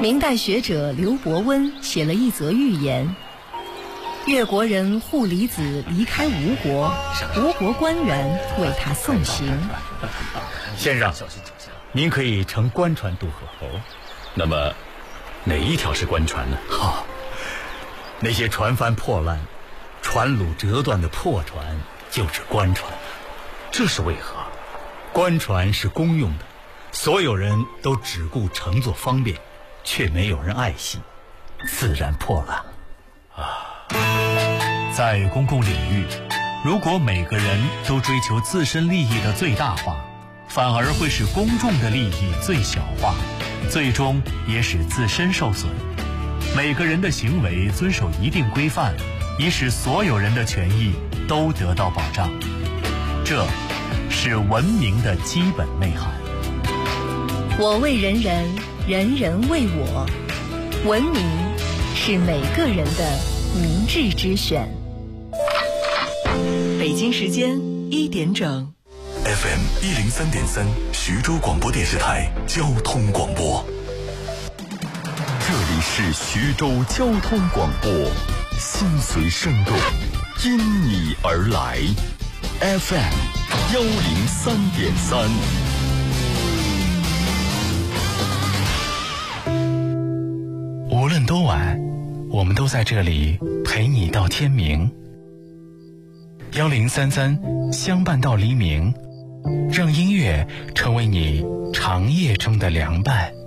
明代学者刘伯温写了一则寓言：越国人护离子离开吴国，吴国官员为他送行。 先生，您可以乘官船渡河。 那么哪一条是官船呢？ 那些船帆破烂、船橹折断的破船就是官船。 这是为何？ 官船是公用的，所有人都只顾乘坐方便，却没有人爱惜，自然破烂。 在公共领域，如果每个人都追求自身利益的最大化，反而会使公众的利益最小化，最终也使自身受损。每个人的行为遵守一定规范，以使所有人的权益都得到保障。这是文明的基本内涵。 我为人人，人人为我。文明是每个人的明智之选。 北京时间1点整。 FM 103.3，徐州广播电视台交通广播。这里是徐州交通广播，心随声动，因你而来。FM 103.3。 无论多晚，我们都在这里陪你到天明。1033相伴到黎明，让音乐成为你长夜中的凉伴。